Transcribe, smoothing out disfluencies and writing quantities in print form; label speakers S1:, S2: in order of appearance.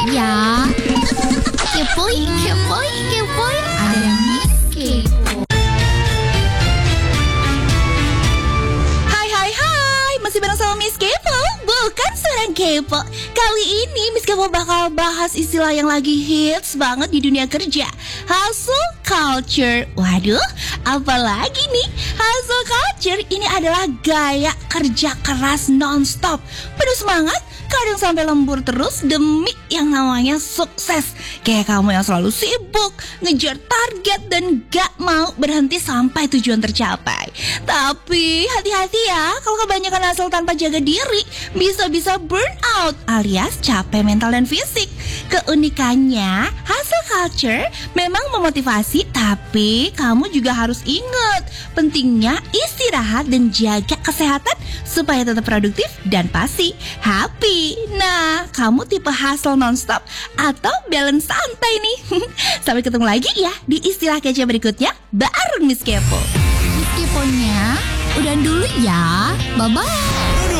S1: ya. Kepoin, kepoin, kepoin. Ada Miss Kepo.
S2: Hai, masih bareng sama Miss Kepo, bukan seorang kepo. Kali ini Miss Kepo bakal bahas istilah yang lagi hits banget di dunia kerja, hustle culture. Waduh, apalagi nih? Hustle culture ini adalah gaya kerja keras non-stop, penuh semangat, kadang sampai lembur terus demi yang namanya sukses. Kayak kamu yang selalu sibuk, ngejar target dan gak mau berhenti sampai tujuan tercapai. Tapi hati-hati ya, kalau kebanyakan hasil tanpa jaga diri, bisa-bisa burn out alias capek mental dan fisik. Keunikannya, hustle culture memang memotivasi, tapi kamu juga harus ingat pentingnya istirahat dan jaga kesehatan supaya tetap produktif dan pasti happy. Nah, kamu tipe hustle nonstop atau balance santai nih? Sampai ketemu lagi ya di istilah kece berikutnya bareng Miss Kepo.
S1: Miss Keponya, udah dulu ya. Bye-bye.